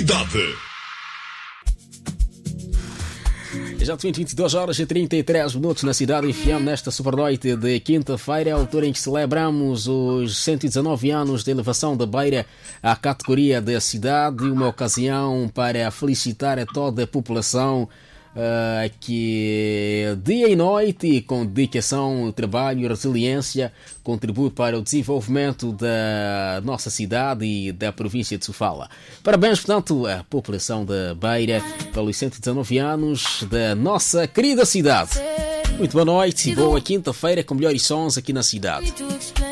cidade. Exatamente 22 horas e 33 minutos na cidade FM, nesta supernoite de quinta-feira, a altura em que celebramos os 119 anos de elevação da Beira à categoria da cidade, uma ocasião para felicitar a toda a população que dia e noite, com dedicação, trabalho e resiliência, contribui para o desenvolvimento da nossa cidade e da província de Sofala. Parabéns, portanto, à população da Beira pelos 119 anos da nossa querida cidade. Muito boa noite e boa quinta-feira com melhores sons aqui na cidade.